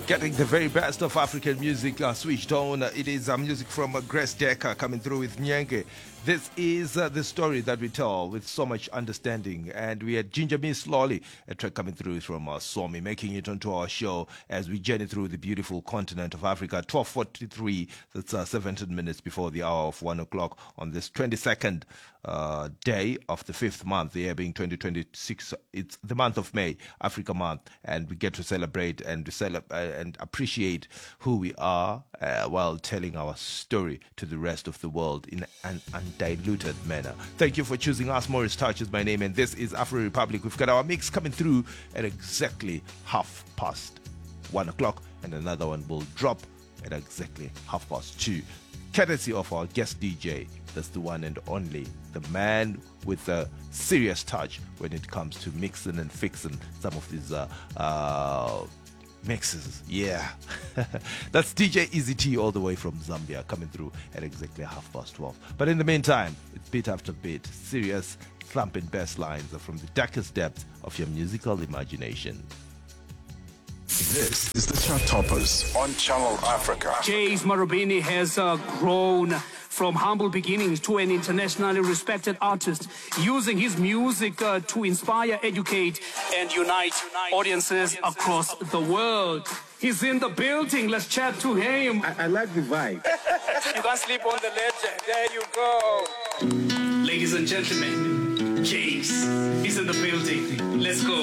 Getting the very best of African music switched on. It is music from Grace Decker coming through with Nyenge. This is the story that we tell with so much understanding. And we had Ginger Miss Lolly, a track coming through from Somi, making it onto our show as we journey through the beautiful continent of Africa. 12:43, that's 17 minutes before the hour of 1 o'clock on this 22nd day of the 5th month, the year being 2026. It's the month of May, Africa Month, and we get to celebrate and and appreciate who we are while telling our story to the rest of the world in an undiluted manner. Thank you for choosing us. Morris Touch is my name, and this is Afro Republic. We've got our mix coming through at exactly 1:30, and another one will drop at exactly 2:30, courtesy of our guest DJ. That's the one and only, the man with a serious touch when it comes to mixing and fixing some of these mixes. Yeah. That's DJ Easy T all the way from Zambia coming through at exactly 12:30. But in the meantime, it's beat after beat, serious thumping bass lines from the darkest depths of your musical imagination. This is the Chart Toppers on Channel Africa. Jace Marubeni has grown from humble beginnings to an internationally respected artist, using his music to inspire, educate, and unite audiences across the world. He's in the building. Let's chat to him. I like the vibe. You can't sleep on the legend. There you go. Ladies and gentlemen, Jace is in the building. Let's go.